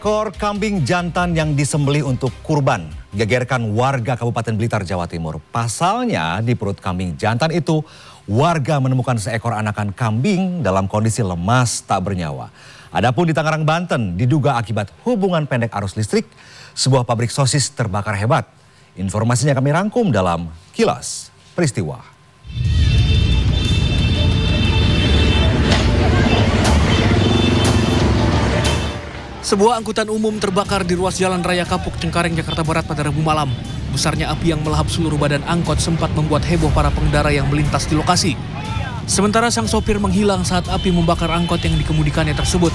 Ekor kambing jantan yang disembelih untuk kurban gegerkan warga Kabupaten Blitar, Jawa Timur. Pasalnya di perut kambing jantan itu warga menemukan seekor anakan kambing dalam kondisi lemas tak bernyawa. Adapun di Tangerang, Banten diduga akibat hubungan pendek arus listrik, sebuah pabrik sosis terbakar hebat. Informasinya kami rangkum dalam Kilas Peristiwa. Sebuah angkutan umum terbakar di ruas Jalan Raya Kapuk, Cengkareng, Jakarta Barat pada Rabu malam. Besarnya api yang melahap seluruh badan angkot sempat membuat heboh para pengendara yang melintas di lokasi. Sementara sang sopir menghilang saat api membakar angkot yang dikemudikannya tersebut.